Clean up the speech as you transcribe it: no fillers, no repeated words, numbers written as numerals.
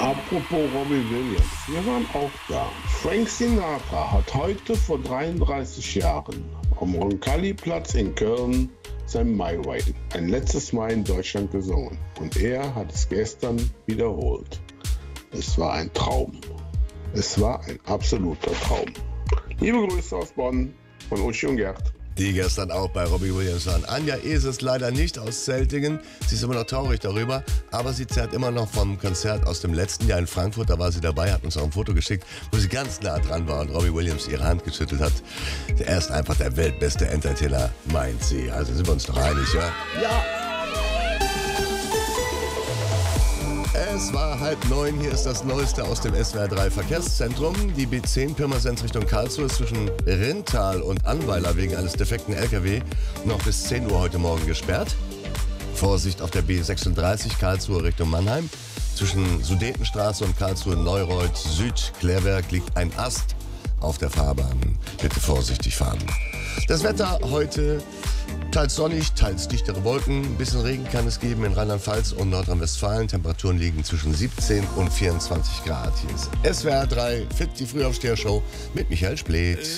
Apropos Robbie Williams, wir waren auch da. Frank Sinatra hat heute vor 33 Jahren am Roncalli-Platz in Köln sein My Way, ein letztes Mal in Deutschland gesungen. Und er hat es gestern wiederholt. Es war ein Traum. Es war ein absoluter Traum. Liebe Grüße aus Bonn von Uschi und Gerd. Die gestern auch bei Robbie Williams waren. Anja Ees ist leider nicht aus Zeltingen. Sie ist immer noch traurig darüber, aber sie zerrt immer noch vom Konzert aus dem letzten Jahr in Frankfurt. Da war sie dabei, hat uns auch ein Foto geschickt, wo sie ganz nah dran war und Robbie Williams ihre Hand geschüttelt hat. Er ist einfach der weltbeste Entertainer, meint sie. Also sind wir uns doch einig, ja? Ja! Es war 8:30, hier ist das Neueste aus dem SWR 3 Verkehrszentrum. Die B10 Pirmasens Richtung Karlsruhe ist zwischen Rintal und Annweiler wegen eines defekten LKW noch bis 10 Uhr heute Morgen gesperrt. Vorsicht auf der B36 Karlsruhe Richtung Mannheim. Zwischen Sudetenstraße und Karlsruhe Neureuth Süd-Klärwerk liegt ein Ast auf der Fahrbahn. Bitte vorsichtig fahren. Das Wetter heute: teils sonnig, teils dichtere Wolken. Ein bisschen Regen kann es geben in Rheinland-Pfalz und Nordrhein-Westfalen. Temperaturen liegen zwischen 17 und 24 Grad. Hier ist SWR 3 Fit, die Frühaufsteher-Show mit Michael Spleth.